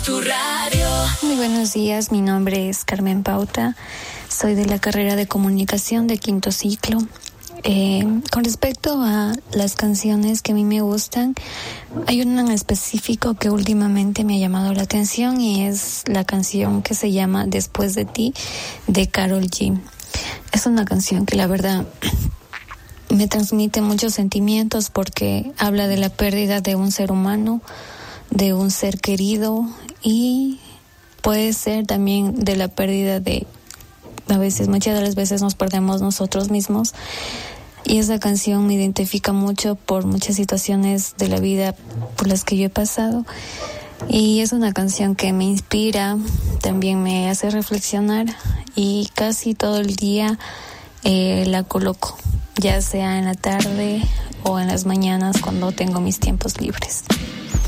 tu radio. Muy buenos días, mi nombre es Carmen Pauta, soy de la carrera de comunicación de quinto ciclo. Con respecto a las canciones que a mí me gustan, hay una en específico que últimamente me ha llamado la atención y es la canción que se llama Después de ti, de Karol G. Es una canción que la verdad me transmite muchos sentimientos porque habla de la pérdida de un ser humano, de un ser querido, y puede ser también de la pérdida de, muchas de las veces nos perdemos nosotros mismos. Y esa canción me identifica mucho por muchas situaciones de la vida por las que yo he pasado. Y es una canción que me inspira, también me hace reflexionar y casi todo el día la coloco, ya sea en la tarde o en las mañanas cuando tengo mis tiempos libres.